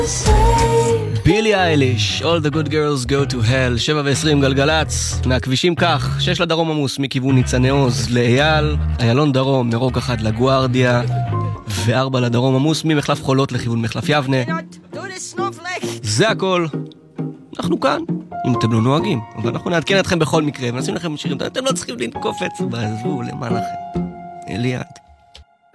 בילי אייליש, All the good girls go to hell, 7:20 גלגלץ, מהכבישים כך, 6 לדרום עמוס מכיוון ניצני עוז לאייל, איילון דרום מרוק 1 לגוארדיה, ו4 לדרום עמוס ממחלף חולות לכיוון מחלף יבנה. זה הכל. אנחנו כאן, אם אתם לא נוהגים, אבל אנחנו נעדכן אתכם בכל מקרה, ונשים לכם שירים, אתם לא צריכים לנקוף אצבע, עזבו, למה לכם? אליעד.